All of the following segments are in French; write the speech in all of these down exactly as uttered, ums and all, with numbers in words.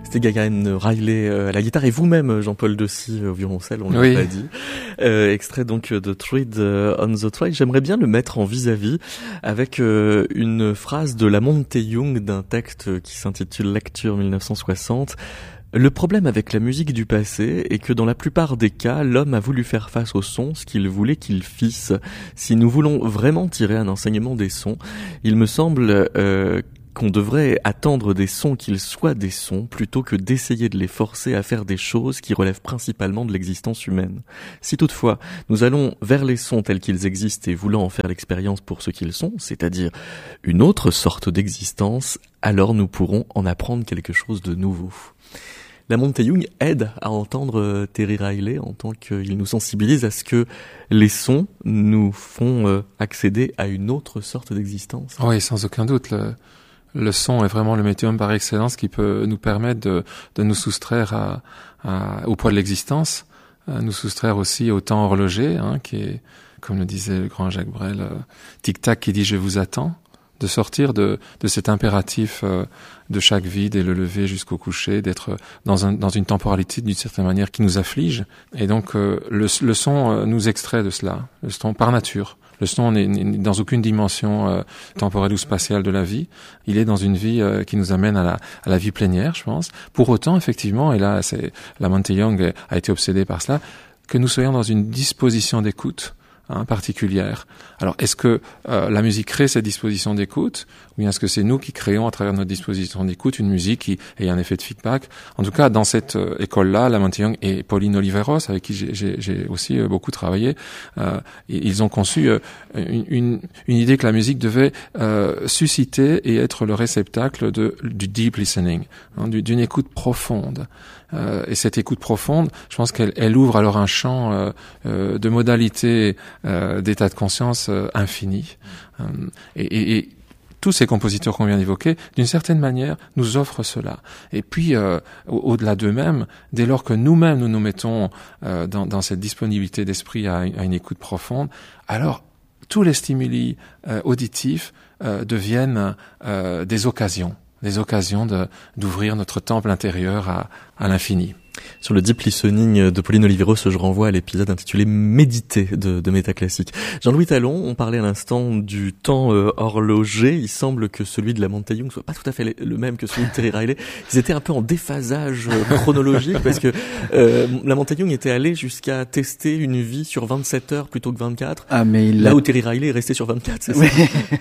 C'était Gagan Riley euh, à la guitare et vous-même Jean-Paul Dessy au violoncelle, on l'a oui. pas dit. Euh, extrait donc de Thread on the Trail. J'aimerais bien le mettre en vis-à-vis avec euh, une phrase de Lamont Young d'un texte qui s'intitule Lecture mille neuf cent soixante. Le problème avec la musique du passé est que dans la plupart des cas, l'homme a voulu faire face au son ce qu'il voulait qu'il fisse. Si nous voulons vraiment tirer un enseignement des sons, il me semble euh, qu'on devrait attendre des sons qu'ils soient des sons plutôt que d'essayer de les forcer à faire des choses qui relèvent principalement de l'existence humaine. Si toutefois nous allons vers les sons tels qu'ils existent et voulant en faire l'expérience pour ce qu'ils sont, c'est-à-dire une autre sorte d'existence, alors nous pourrons en apprendre quelque chose de nouveau. Lamont Young aide à entendre Terry Riley en tant qu'il nous sensibilise à ce que les sons nous font accéder à une autre sorte d'existence. Oui, sans aucun doute. Le... Le son est vraiment le médium par excellence qui peut nous permettre de, de nous soustraire à, à, au poids de l'existence, à nous soustraire aussi au temps horloger, hein, qui est, comme le disait le grand Jacques Brel, euh, tic-tac qui dit « je vous attends », de sortir de, de cet impératif euh, de chaque vie, dès le lever jusqu'au coucher, d'être dans, un, dans une temporalité d'une certaine manière qui nous afflige. Et donc euh, le, le son euh, nous extrait de cela, le son par nature. Le son n'est dans aucune dimension euh, temporelle ou spatiale de la vie. Il est dans une vie euh, qui nous amène à la, à la vie plénière, je pense. Pour autant, effectivement, et là, c'est, Lamont Young a été obsédé par cela, que nous soyons dans une disposition d'écoute hein, particulière. Alors, est-ce que euh, la musique crée cette disposition d'écoute, ou bien est-ce que c'est nous qui créons à travers notre disposition d'écoute une musique qui ait un effet de feedback? En tout cas, dans cette euh, école-là, Lamont Young et Pauline Oliveros, avec qui j'ai, j'ai, j'ai aussi euh, beaucoup travaillé, euh, ils ont conçu euh, une, une, une idée que la musique devait euh, susciter et être le réceptacle de, du deep listening, hein, du, d'une écoute profonde. Euh, et cette écoute profonde, je pense qu'elle elle ouvre alors un champ euh, euh, de modalités euh, d'état de conscience euh, infini. Euh, et, et, et tous ces compositeurs qu'on vient d'évoquer, d'une certaine manière, nous offrent cela. Et puis, euh, au- au-delà d'eux-mêmes, dès lors que nous-mêmes nous nous mettons euh, dans, dans cette disponibilité d'esprit à, à une écoute profonde, alors tous les stimuli euh, auditifs euh, deviennent euh, des occasions. des occasions de, d'ouvrir notre temple intérieur à, à l'infini. Sur le deep listening de Pauline Oliveros, je renvoie à l'épisode intitulé Méditer de, de Métaclassique. Jean-Louis Talon, on parlait à l'instant du temps euh, horloger. Il semble que celui de Lamont Young soit pas tout à fait le même que celui de Terry Riley. Ils étaient un peu en déphasage euh, chronologique parce que euh, Lamont Young était allé jusqu'à tester une vie sur vingt-sept heures plutôt que vingt-quatre. Ah, mais il là a... où Terry Riley est resté sur vingt-quatre, c'est oui. ça?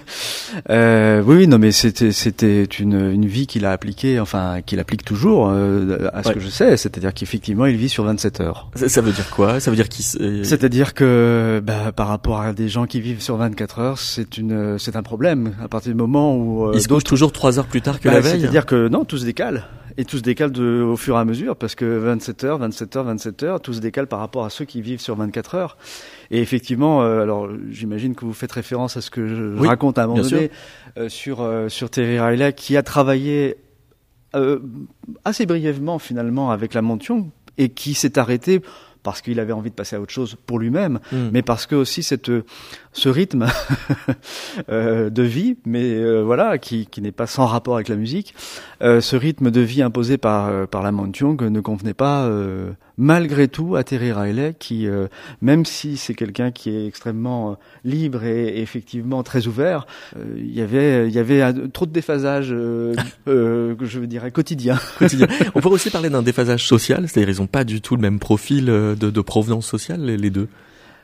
euh, oui, oui, non, mais c'était c'était une une vie qu'il a appliquée, enfin qu'il applique toujours euh, à ce ouais. que je sais, c'est-à-dire qu'effectivement il vit sur vingt-sept heures. Ça, ça veut dire quoi? Ça veut dire qu'il C'est-à-dire que bah, par rapport à des gens qui vivent sur vingt-quatre heures, c'est une c'est un problème à partir du moment où euh, il se couche toujours trois heures plus tard que bah, la veille. C'est-à-dire que non, tout se décale. Et tout se décale de, au fur et à mesure, parce que vingt-sept heures, vingt-sept heures, vingt-sept heures, tout se décale par rapport à ceux qui vivent sur vingt-quatre heures. Et effectivement, euh, alors j'imagine que vous faites référence à ce que je oui, raconte à un moment donné euh, sur euh, sur Terry Riley, qui a travaillé euh, assez brièvement finalement avec Lamont Young et qui s'est arrêté parce qu'il avait envie de passer à autre chose pour lui-même, mmh. mais parce que aussi cette ce rythme euh, de vie, mais euh, voilà, qui qui n'est pas sans rapport avec la musique, euh, ce rythme de vie imposé par euh, par Lamont Young ne convenait pas euh, malgré tout à Terry Riley, qui euh, même si c'est quelqu'un qui est extrêmement euh, libre et, et effectivement très ouvert, euh, il y avait il y avait un, trop de déphasage, euh, euh, que je dirais quotidien. quotidien. On pourrait aussi parler d'un déphasage social, c'est-à-dire ils ont pas du tout le même profil de, de provenance sociale les, les deux.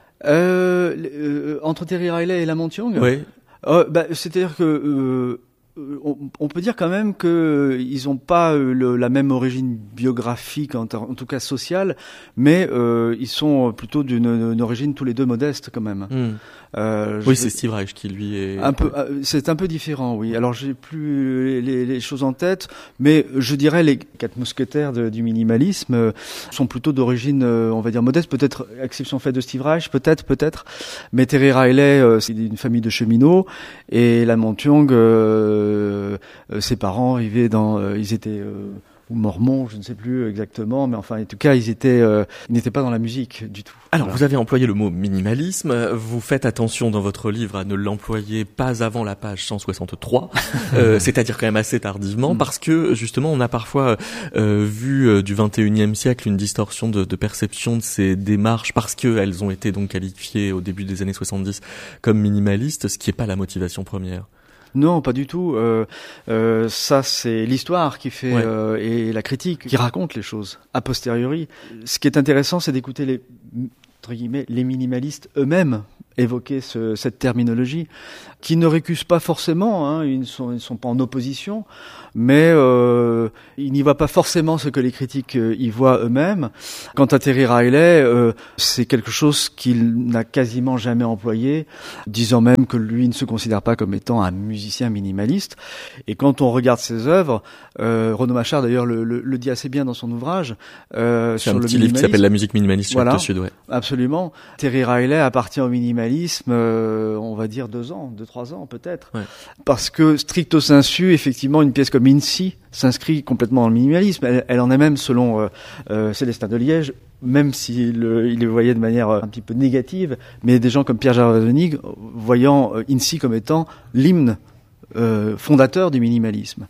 Euh, euh, entre Terry Riley et Lamont Young, oui. euh, bah, c'est-à-dire que euh, on, on peut dire quand même que ils ont pas euh, le, la même origine biographique, en, en tout cas sociale, mais euh, ils sont plutôt d'une, d'une origine tous les deux modeste quand même. Mm. Euh, oui, c'est Steve Reich qui lui est un peu. Euh, c'est un peu différent, oui. Alors j'ai plus les, les choses en tête, mais je dirais les quatre mousquetaires de, du minimalisme euh, sont plutôt d'origine, euh, on va dire modeste, peut-être exception faite de Steve Reich, peut-être, peut-être. Mais Terry Riley, euh, c'est une famille de cheminots, et Lamont Young, euh, euh, ses parents vivaient dans, euh, ils étaient euh, ou mormons, je ne sais plus exactement, mais enfin, en tout cas, ils étaient, euh, ils n'étaient pas dans la musique du tout. Alors, voilà. Vous avez employé le mot minimalisme. Vous faites attention dans votre livre à ne l'employer pas avant la page cent soixante-trois, euh, c'est-à-dire quand même assez tardivement, mm. parce que justement, on a parfois euh, vu euh, du vingt et unième siècle une distorsion de, de perception de ces démarches parce qu'elles ont été donc qualifiées au début des années soixante-dix comme minimalistes, ce qui n'est pas la motivation première. Non, pas du tout. Euh, euh, ça, c'est l'histoire qui fait ouais. euh, et la critique qui raconte les choses a posteriori. Ce qui est intéressant, c'est d'écouter les entre guillemets les minimalistes eux-mêmes évoquer ce, cette terminologie, qui ne récusent pas forcément. Hein, ils ne sont, ils ne sont pas en opposition, mais euh, ils n'y voient pas forcément ce que les critiques euh, y voient eux-mêmes. Quant à Terry Riley, euh, c'est quelque chose qu'il n'a quasiment jamais employé, disant même que lui ne se considère pas comme étant un musicien minimaliste. Et quand on regarde ses œuvres, euh, Renaud Machard d'ailleurs le, le, le dit assez bien dans son ouvrage. Euh, c'est sur un le petit livre qui s'appelle La musique minimaliste chez voilà, Actes Sud, ouais. Absolument. Terry Riley appartient au minimalisme, euh, on va dire deux ans, deux trois ans peut-être, ouais. Parce que stricto sensu, effectivement, une pièce comme Incy s'inscrit complètement dans le minimalisme. Elle, elle en est même, selon euh, euh, Célestin de Liège, même s'il le, il le voyait de manière un petit peu négative, mais des gens comme Pierre Gervais-Venig voyant euh, Incy comme étant l'hymne euh, fondateur du minimalisme.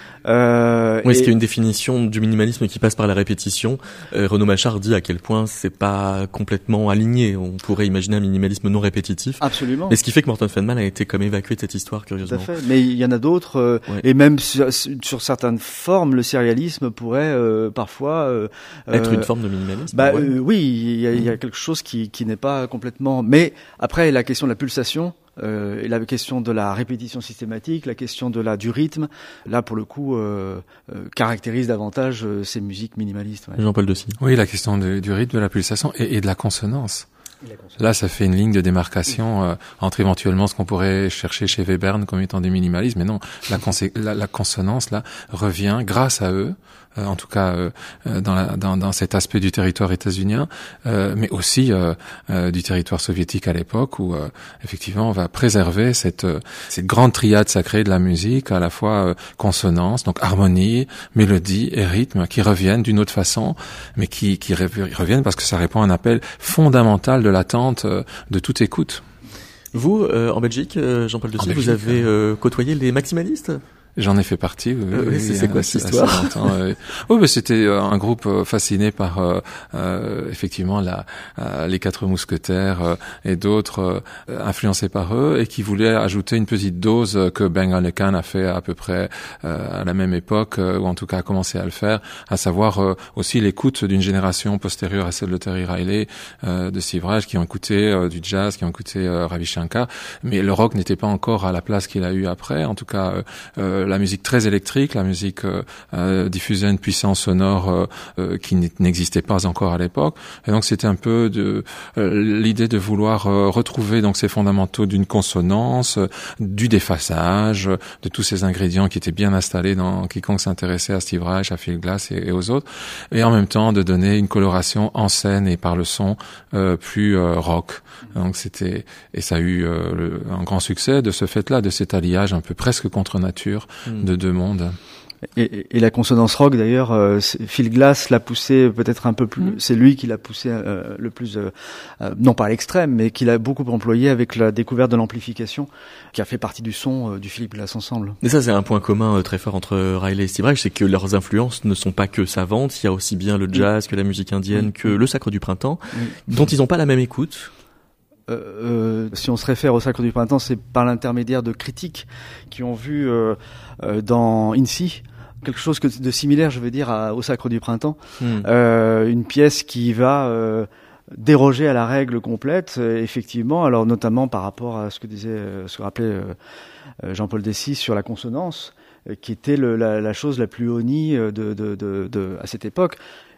Euh, oui, et... ce qui est une définition du minimalisme qui passe par la répétition. Euh, Renaud Machard dit à quel point c'est pas complètement aligné. On pourrait imaginer un minimalisme non répétitif. Absolument. Et ce qui fait que Morton Feldman a été comme évacué de cette histoire, curieusement. Tout à fait. Mais il y en a d'autres, euh, ouais. Et même sur, sur certaines formes, le sérialisme pourrait euh, parfois euh, être une forme de minimalisme. Bah ouais. euh, oui, il y a, il y a quelque chose qui, qui n'est pas complètement. Mais après, la question de la pulsation. Euh, et la question de la répétition systématique, la question de la du rythme, là pour le coup euh, euh, caractérise davantage euh, ces musiques minimalistes. Ouais. Jean-Paul Dessy. Oui, la question de, du rythme, de la pulsation et, et de la consonance. Là, ça fait une ligne de démarcation oui. euh, entre éventuellement ce qu'on pourrait chercher chez Webern comme étant des minimalismes, mais non, la, consé- la, la consonance là revient grâce à eux, euh, en tout cas euh, dans, la, dans, dans cet aspect du territoire états-unien, euh, mais aussi euh, euh, du territoire soviétique à l'époque, où euh, effectivement on va préserver cette, euh, cette grande triade sacrée de la musique, à la fois euh, consonance, donc harmonie, mélodie et rythme, qui reviennent d'une autre façon, mais qui, qui reviennent parce que ça répond à un appel fondamental de l'attente de toute écoute. Vous, euh, en Belgique, euh, Jean-Paul Dessy, vous avez euh, côtoyé les maximalistes ? J'en ai fait partie. Oui, euh, oui, c'est, c'est quoi assez, cette histoire ? euh. Oui, mais c'était un groupe fasciné par euh, euh, effectivement la, euh, les Quatre Mousquetaires euh, et d'autres euh, influencés par eux et qui voulaient ajouter une petite dose que Bang Olufsen a fait à peu près euh, à la même époque, euh, ou en tout cas a commencé à le faire, à savoir euh, aussi l'écoute d'une génération postérieure à celle de Terry Riley, euh, de Steve Reich, qui ont écouté euh, du jazz, qui ont écouté euh, Ravi Shankar, mais le rock n'était pas encore à la place qu'il a eu après. En tout cas. Euh, euh, la musique très électrique, la musique euh, euh, diffusait une puissance sonore euh, euh, qui n'existait pas encore à l'époque. Et donc c'était un peu de euh, l'idée de vouloir euh, retrouver donc ces fondamentaux d'une consonance, euh, du défaçage, de tous ces ingrédients qui étaient bien installés dans quiconque s'intéressait à Steve Reich, à Phil Glass et, et aux autres, et en même temps de donner une coloration en scène et par le son euh, plus euh, rock. Donc c'était et ça a eu euh, le, un grand succès de ce fait-là, de cet alliage un peu presque contre nature de deux mondes. Et, et la consonance rock d'ailleurs, euh, Phil Glass l'a poussé peut-être un peu plus. Mmh. C'est lui qui l'a poussé euh, le plus, euh, euh, non pas à l'extrême, mais qui l'a beaucoup employé avec la découverte de l'amplification, qui a fait partie du son euh, du Philip Glass Ensemble. Mais ça, c'est un point commun euh, très fort entre Riley et Steve Reich, c'est que leurs influences ne sont pas que savantes. Il y a aussi bien le jazz mmh. que la musique indienne, mmh. que le Sacre du Printemps, mmh. dont ils n'ont pas la même écoute. Euh, euh, si on se réfère au Sacre du Printemps, c'est par l'intermédiaire de critiques qui ont vu euh, euh, dans Incy quelque chose que de similaire, je veux dire, à, au Sacre du Printemps, mm. euh, une pièce qui va euh, déroger à la règle complète, euh, effectivement. Alors notamment par rapport à ce que disait, euh, ce que rappelait euh, Jean-Paul Dessy sur la consonance, euh, qui était le, la, la chose la plus honnie de, de, de, de, à cette époque.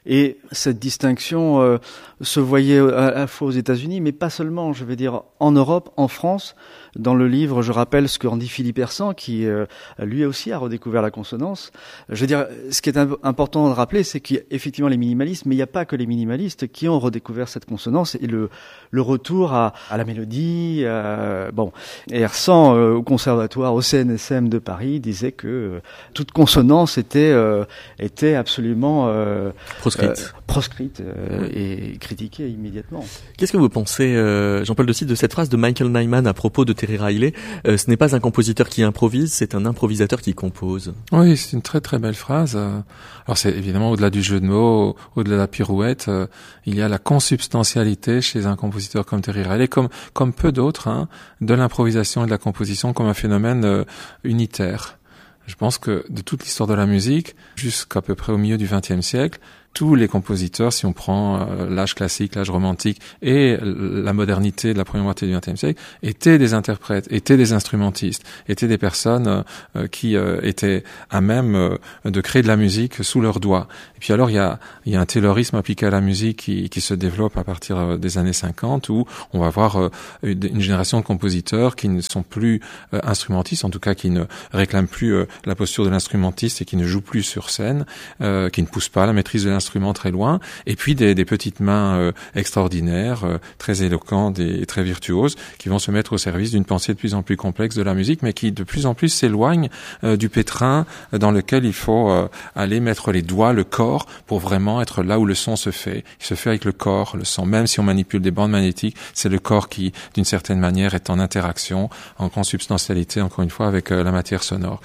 Et cette distinction euh, se voyait à la fois aux États-Unis, mais pas seulement, je veux dire, en Europe, en France. Dans le livre, je rappelle ce qu'en dit Philippe Hersant, qui euh, lui aussi a redécouvert la consonance. Je veux dire, ce qui est imp- important de rappeler, c'est qu'il y a effectivement les minimalistes, mais il n'y a pas que les minimalistes qui ont redécouvert cette consonance et le, le retour à, à la mélodie. Euh, bon, et Hersant, euh, au conservatoire, au C N S M de Paris, disait que euh, toute consonance était euh, était absolument euh, proscrite, euh, proscrite euh, et critiquée immédiatement. Qu'est-ce que vous pensez, euh, Jean-Paul Dessy, de cette phrase de Michael Nyman à propos de Terry Riley? euh, Ce n'est pas un compositeur qui improvise, c'est un improvisateur qui compose. Oui, c'est une très très belle phrase. Alors c'est évidemment au-delà du jeu de mots, au-delà de la pirouette, euh, il y a la consubstantialité chez un compositeur comme Terry Riley, comme comme peu d'autres, hein, de l'improvisation et de la composition comme un phénomène euh, unitaire. Je pense que de toute l'histoire de la musique, jusqu'à peu près au milieu du vingtième siècle, tous les compositeurs, si on prend euh, l'âge classique, l'âge romantique et la modernité de la première moitié du vingtième siècle, étaient des interprètes, étaient des instrumentistes, étaient des personnes euh, qui euh, étaient à même euh, de créer de la musique sous leurs doigts. Et puis alors, il y a, il y a un taylorisme appliqué à la musique qui, qui se développe à partir des années cinquante, où on va voir euh, une génération de compositeurs qui ne sont plus euh, instrumentistes, en tout cas qui ne réclament plus euh, la posture de l'instrumentiste et qui ne jouent plus sur scène, euh, qui ne poussent pas la maîtrise de l'instrument très loin, et puis des, des petites mains euh, extraordinaires, euh, très éloquentes et, et très virtuoses, qui vont se mettre au service d'une pensée de plus en plus complexe de la musique, mais qui de plus en plus s'éloignent euh, du pétrin dans lequel il faut euh, aller mettre les doigts, le corps, pour vraiment être là où le son se fait. Il se fait avec le corps, le son. Même si on manipule des bandes magnétiques, c'est le corps qui, d'une certaine manière, est en interaction, en consubstantialité, encore une fois, avec euh, la matière sonore.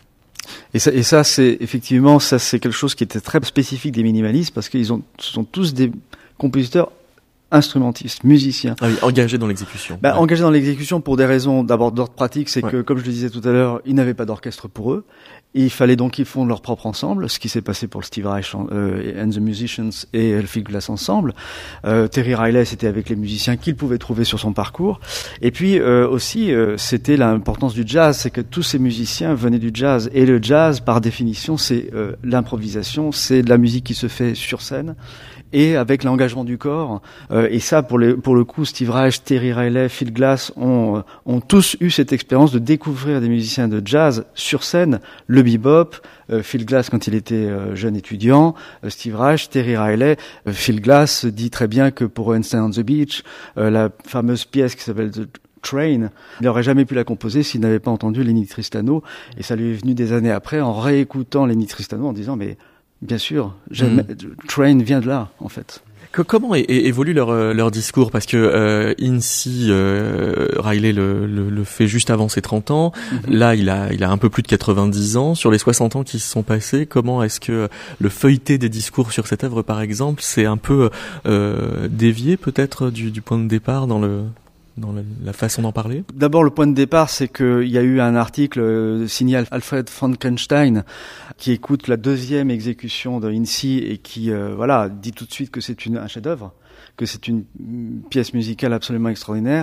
Et ça, et ça, c'est effectivement, ça, c'est quelque chose qui était très spécifique des minimalistes, parce qu'ils ont, ce sont tous des compositeurs instrumentistes, musiciens. Ah oui, engagés dans l'exécution. Bah, ouais. Engagés dans l'exécution pour des raisons d'abord d'ordre pratique, c'est ouais. que, comme je le disais tout à l'heure, ils n'avaient pas d'orchestre pour eux. Et il fallait donc qu'ils fondent leur propre ensemble, ce qui s'est passé pour le Steve Reich euh, and the Musicians et le Phil Glass ensemble. Euh, Terry Riley, c'était avec les musiciens qu'il pouvait trouver sur son parcours. Et puis euh, aussi, euh, c'était l'importance du jazz, c'est que tous ces musiciens venaient du jazz. Et le jazz, par définition, c'est euh, l'improvisation, c'est de la musique qui se fait sur scène et avec l'engagement du corps. Euh, et ça, pour, les, pour le coup, Steve Reich, Terry Riley, Phil Glass ont, ont tous eu cette expérience de découvrir des musiciens de jazz sur scène, le bebop, euh, Phil Glass quand il était euh, jeune étudiant, euh, Steve Reich, Terry Riley. Euh, Phil Glass dit très bien que pour Einstein on the Beach, euh, la fameuse pièce qui s'appelle The Train, il n'aurait jamais pu la composer s'il n'avait pas entendu Lenny Tristano. Et ça lui est venu des années après en réécoutant Lenny Tristano en disant mais bien sûr, mmh. Train vient de là en fait. Que, comment é- é- évolue leur euh, leur discours, parce que euh, Incy euh, Riley le, le le fait juste avant ses trente ans. Mm-hmm. Là, il a il a un peu plus de quatre-vingt-dix ans. Sur les soixante ans qui se sont passés, comment est-ce que le feuilleté des discours sur cette œuvre, par exemple, c'est un peu euh, dévié peut-être du du point de départ dans le dans la, la façon d'en parler? D'abord, le point de départ, c'est qu'il y a eu un article euh, signé Alfred Frankenstein qui écoute la deuxième exécution de Incy et qui, euh, voilà, dit tout de suite que c'est une, un chef-d'œuvre, que c'est une, une pièce musicale absolument extraordinaire.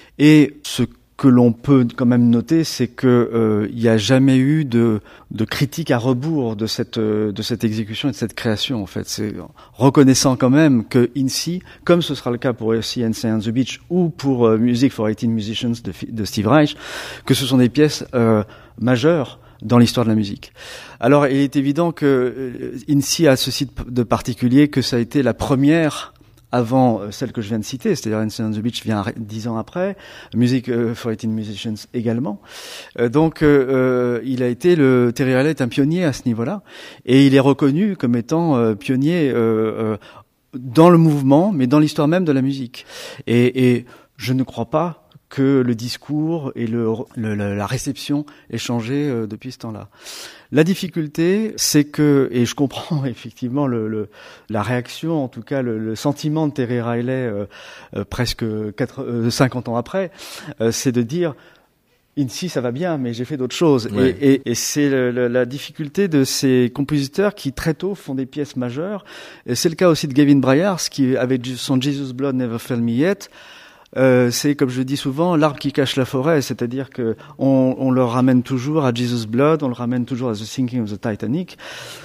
Et ce que l'on peut quand même noter, c'est que euh, il n'y a jamais eu de, de critique à rebours de cette euh, de cette exécution et de cette création. En fait, c'est reconnaissant quand même que Incy, comme ce sera le cas pour aussi Einstein on the Beach ou pour euh, Music for eighteen Musicians de, de Steve Reich, que ce sont des pièces euh, majeures dans l'histoire de la musique. Alors, il est évident que euh, Incy a ceci de particulier que ça a été la première avant celle que je viens de citer, c'est-à-dire Einstein on the Beach vient dix ans après, Music for eighteen Musicians également. Euh, donc, euh, il a été le Terry Riley est un pionnier à ce niveau-là, et il est reconnu comme étant euh, pionnier euh, euh, dans le mouvement, mais dans l'histoire même de la musique. Et, et je ne crois pas que le discours et le, le, la réception aient changé euh, depuis ce temps-là. La difficulté, c'est que, et je comprends effectivement le, le, la réaction, en tout cas le, le sentiment de Terry Riley euh, euh, presque quatre, euh, cinquante ans après, euh, c'est de dire Incy, ça va bien, mais j'ai fait d'autres choses. Ouais. Et, et, et c'est le, le, la difficulté de ces compositeurs qui très tôt font des pièces majeures. Et c'est le cas aussi de Gavin Bryars, qui avec son Jesus Blood Never Failed Me Yet. Euh, c'est, comme je dis souvent, l'arbre qui cache la forêt, c'est-à-dire que on, on le ramène toujours à Jesus Blood, on le ramène toujours à The Sinking of the Titanic.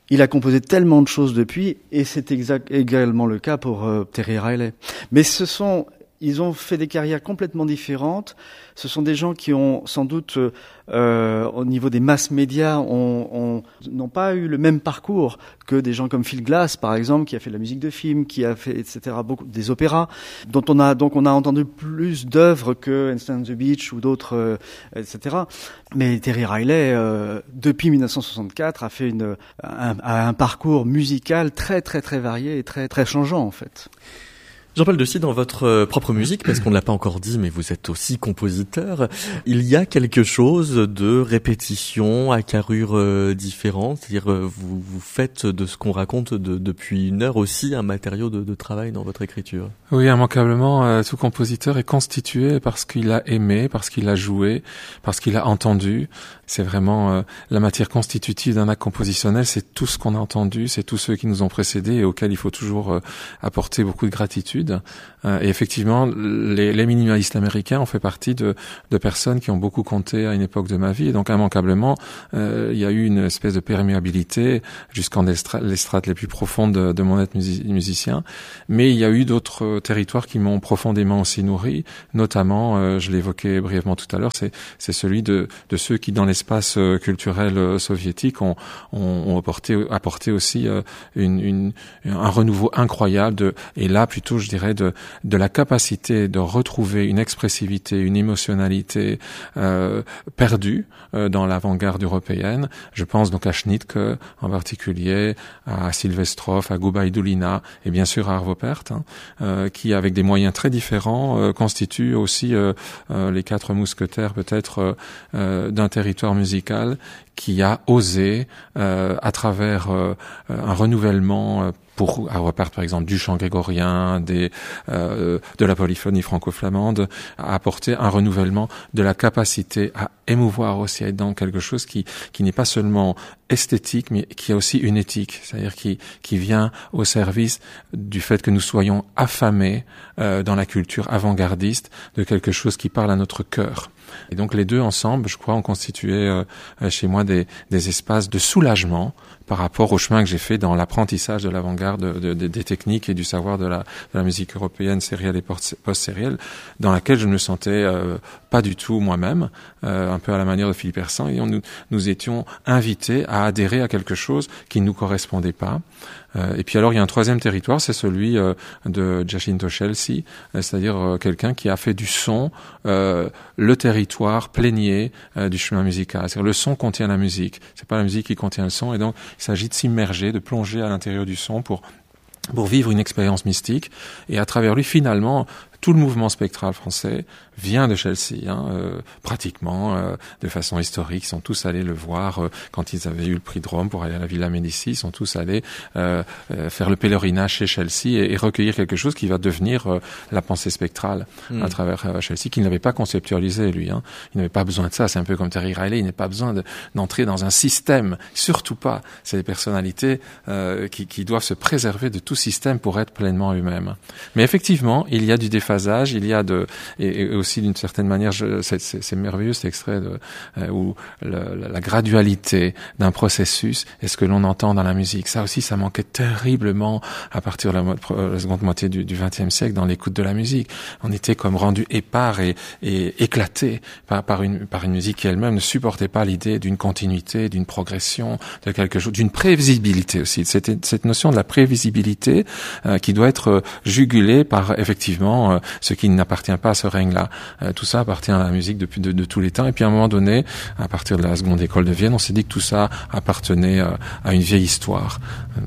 il a composé tellement de choses depuis, et c'est exact, également le cas pour euh, Terry Riley. Mais ce sont, ils ont fait des carrières complètement différentes. Ce sont des gens qui ont sans doute, euh, au niveau des masses médias, ont, ont, n'ont pas eu le même parcours que des gens comme Phil Glass, par exemple, qui a fait de la musique de film, qui a fait, et cetera, beaucoup des opéras, dont on a donc on a entendu plus d'œuvres que Instant on the Beach ou d'autres, euh, et cetera. Mais Terry Riley, euh, depuis dix-neuf cent soixante-quatre, a fait une, un, un parcours musical très très très varié et très très changeant en fait. Jean-Paul Dessy, dans votre propre musique, parce qu'on ne l'a pas encore dit, mais vous êtes aussi compositeur, il y a quelque chose de répétition à carrure euh, différente, c'est-à-dire euh, vous, vous faites de ce qu'on raconte de, depuis une heure aussi un matériau de, de travail dans votre écriture. Oui, immanquablement, euh, tout compositeur est constitué parce qu'il a aimé, parce qu'il a joué, parce qu'il a entendu. C'est vraiment euh, la matière constitutive d'un acte compositionnel, c'est tout ce qu'on a entendu, c'est tous ceux qui nous ont précédés et auxquels il faut toujours euh, apporter beaucoup de gratitude. Euh, et effectivement, les, les minimalistes américains ont fait partie de, de personnes qui ont beaucoup compté à une époque de ma vie. Et donc, immanquablement, euh, il y a eu une espèce de perméabilité jusqu'en les strates les plus profondes de, de mon être musi- musicien. Mais il y a eu d'autres territoires qui m'ont profondément aussi nourri. Notamment, euh, je l'évoquais brièvement tout à l'heure, c'est, c'est celui de, de ceux qui, dans l'espace culturel soviétique, ont, ont, ont apporté, apporté aussi euh, une, une, un renouveau incroyable. De, et là, plutôt, je dirais, de, de la capacité de retrouver une expressivité, une émotionnalité euh, perdue euh, dans l'avant-garde européenne. Je pense donc à Schnittke en particulier, à Silvestrov, à Gubaidulina et bien sûr à Arvo Pärt, hein, euh, qui avec des moyens très différents euh, constituent aussi euh, euh, les quatre mousquetaires peut-être euh, d'un territoire musical qui a osé, euh, à travers euh, un renouvellement euh, pour Arvo Pärt par exemple du chant grégorien, des euh, de la polyphonie franco-flamande, à apporter un renouvellement de la capacité à émouvoir aussi, à être dans quelque chose qui qui n'est pas seulement esthétique, mais qui a aussi une éthique, c'est-à-dire qui qui vient au service du fait que nous soyons affamés euh, dans la culture avant-gardiste de quelque chose qui parle à notre cœur. Et donc les deux ensemble, je crois, ont constitué euh, chez moi des, des espaces de soulagement par rapport au chemin que j'ai fait dans l'apprentissage de l'avant-garde, de, de, de, des techniques et du savoir de la, de la musique européenne sérielle et post-sérielle, dans laquelle je ne me sentais euh, pas du tout moi-même, euh, un peu à la manière de Philippe Hersant, et on, nous, nous étions invités à adhérer à quelque chose qui ne nous correspondait pas. Euh, et puis alors il y a un troisième territoire, c'est celui euh, de Giacinto Scelsi, euh, c'est-à-dire euh, quelqu'un qui a fait du son euh, le territoire plénier euh, du chemin musical. C'est-à-dire le son contient la musique, c'est pas la musique qui contient le son, et donc il s'agit de s'immerger, de plonger à l'intérieur du son pour pour vivre une expérience mystique, et à travers lui finalement tout le mouvement spectral français vient de Scelsi, hein, euh, pratiquement euh, de façon historique. Ils sont tous allés le voir euh, quand ils avaient eu le prix de Rome pour aller à la Villa Médicis. Ils sont tous allés euh, euh, faire le pèlerinage chez Scelsi et, et recueillir quelque chose qui va devenir euh, la pensée spectrale mmh. à travers euh, Scelsi, qu'il n'avait pas conceptualisé lui. Hein. Il n'avait pas besoin de ça. C'est un peu comme Terry Riley. Il n'a pas besoin de, d'entrer dans un système. Surtout pas. C'est des personnalités euh, qui, qui doivent se préserver de tout système pour être pleinement eux-mêmes. Mais effectivement, il y a du déphasage, il y a de et, et aussi d'une certaine manière, je, c'est, c'est, c'est merveilleux cet extrait de, euh, où le, la, la gradualité d'un processus est ce que l'on entend dans la musique. Ça aussi, ça manquait terriblement à partir de la, mo- la seconde moitié du vingtième siècle dans l'écoute de la musique. On était comme rendu épars et, et éclatés par, par une par une musique qui elle-même ne supportait pas l'idée d'une continuité, d'une progression, de quelque chose, d'une prévisibilité aussi. C'était cette notion de la prévisibilité euh, qui doit être jugulée par effectivement euh, ce qui n'appartient pas à ce règne-là. Euh, tout ça appartient à la musique depuis de, de tous les temps. Et puis à un moment donné, à partir de la seconde école de Vienne, on s'est dit que tout ça appartenait euh, à une vieille histoire.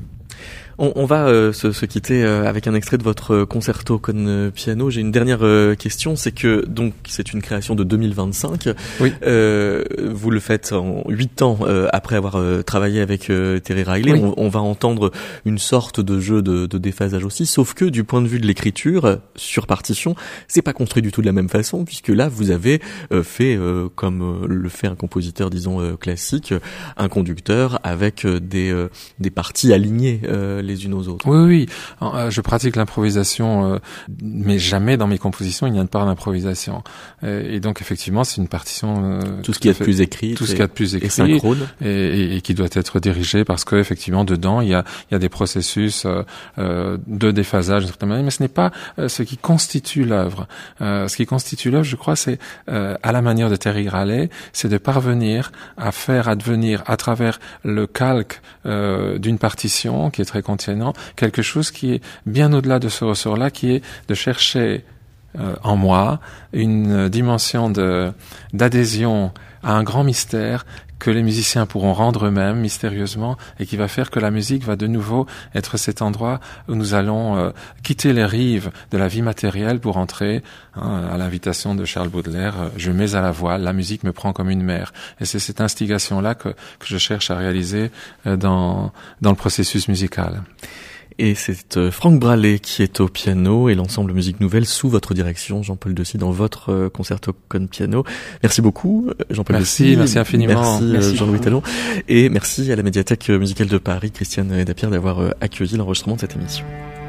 On, on va euh, se, se quitter euh, avec un extrait de votre concerto con piano. J'ai une dernière euh, question, c'est que donc c'est une création de deux mille vingt-cinq. Oui. Euh, vous le faites en huit ans euh, après avoir euh, travaillé avec euh, Terry Riley. Oui. On, on va entendre une sorte de jeu de, de déphasage aussi, sauf que du point de vue de l'écriture sur partition, c'est pas construit du tout de la même façon, puisque là vous avez euh, fait euh, comme euh, le fait un compositeur, disons euh, classique, un conducteur avec euh, des euh, des parties alignées. Euh, les unes aux autres. Oui, oui. Euh, je pratique l'improvisation, euh, mais jamais dans mes compositions il n'y a une part d'improvisation. Et, et donc effectivement, c'est une partition. Euh, tout ce qui est de plus écrit, tout ce qui est de plus écrit, et synchrone, et, et, et qui doit être dirigé parce que effectivement dedans il y a il y a des processus euh, euh, de déphasage d'une certaine manière, mais ce n'est pas euh, ce qui constitue l'œuvre. Euh, ce qui constitue l'œuvre, je crois, c'est euh, à la manière de Terry Riley, c'est de parvenir à faire advenir à travers le calque euh, d'une partition qui est très contiennant quelque chose qui est bien au-delà de ce ressort-là, qui est de chercher euh, en moi une dimension de d'adhésion à un grand mystère que les musiciens pourront rendre eux-mêmes mystérieusement et qui va faire que la musique va de nouveau être cet endroit où nous allons euh, quitter les rives de la vie matérielle pour entrer, hein, à l'invitation de Charles Baudelaire, euh, je mets à la voile, la musique me prend comme une mer. Et c'est cette instigation-là que, que je cherche à réaliser euh, dans, dans le processus musical. Et c'est Franck Bralé qui est au piano et l'ensemble Musique Nouvelle sous votre direction, Jean-Paul Dessy, dans votre concerto con piano. Merci beaucoup, Jean-Paul merci, Dessy. Merci infiniment. Merci, merci Jean-Louis Talon. Et merci à la Médiathèque musicale de Paris, Christiane Dapierre, d'avoir accueilli l'enregistrement de cette émission.